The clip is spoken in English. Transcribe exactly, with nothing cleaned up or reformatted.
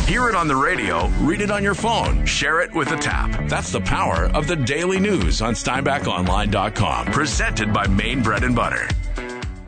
Hear it on the radio, read it on your phone, share it with a tap. That's the power of the daily news on Steinbach Online dot com. Presented by Maine Bread and Butter.